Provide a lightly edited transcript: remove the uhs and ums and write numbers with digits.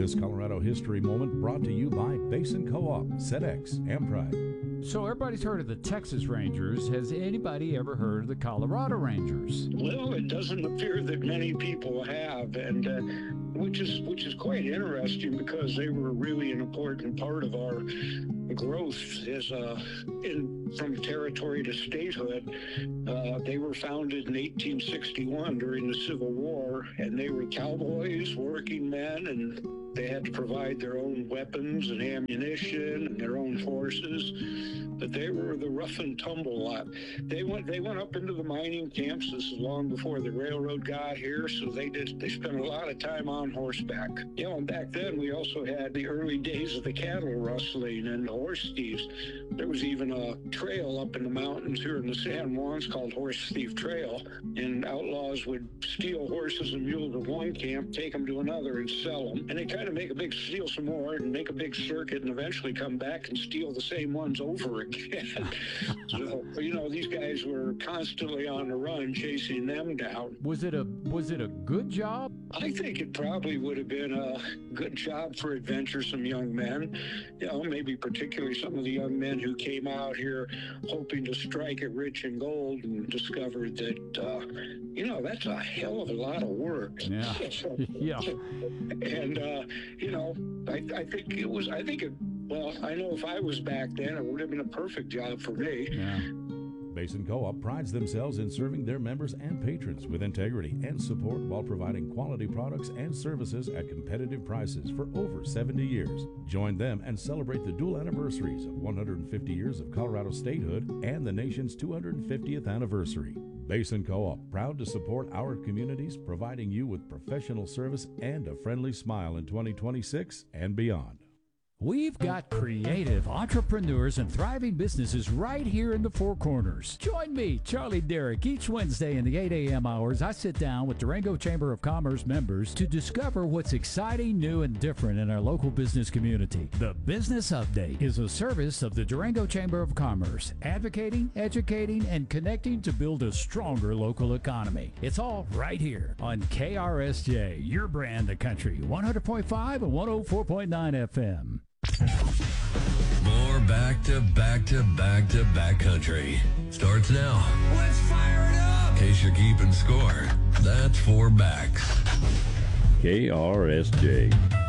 This Colorado History Moment brought to you by Basin Co-op, SEDEX, and Pride. So everybody's heard of the Texas Rangers. Has anybody ever heard of the Colorado Rangers? Well, it doesn't appear that many people have, and which is quite interesting because they were really an important part of our growth as from territory to statehood. They were founded in 1861 during the Civil War, and they were cowboys, working men, and they had to provide their own weapons and ammunition and their own horses. But they were the rough and tumble lot. They went up into the mining camps. This is long before the railroad got here, so they spent a lot of time on horseback. You know, and back then we also had the early days of the cattle rustling and the horse thieves. There was even a trail up in the mountains here in the San Juans called Horse Thief Trail, and outlaws would steal horses and mules of one camp, take them to another and sell them, and they kind of steal some more and make a big circuit and eventually come back and steal the same ones over again. So, you know, these guys were constantly on the run chasing them down. Was it a good job? I think it probably would have been a good job for adventuresome young men. You know, maybe particularly some of the young men who came out here hoping to strike it rich in gold and discovered that, you know, that's a hell of a lot of work. Yeah. Yeah. And, you know, well, I know if I was back then, it would have been a perfect job for me. Yeah. Basin Co-op prides themselves in serving their members and patrons with integrity and support while providing quality products and services at competitive prices for over 70 years. Join them and celebrate the dual anniversaries of 150 years of Colorado statehood and the nation's 250th anniversary. Basin Co-op, proud to support our communities, providing you with professional service and a friendly smile in 2026 and beyond. We've got creative entrepreneurs and thriving businesses right here in the Four Corners. Join me, Charlie Derrick, each Wednesday in the 8 a.m. hours. I sit down with Durango Chamber of Commerce members to discover what's exciting, new, and different in our local business community. The Business Update is a service of the Durango Chamber of Commerce, advocating, educating, and connecting to build a stronger local economy. It's all right here on KRSJ, your brand of country, 100.5 and 104.9 FM. More back-to-back country starts now. Let's fire it up! In case you're keeping score, that's four backs. KRSJ.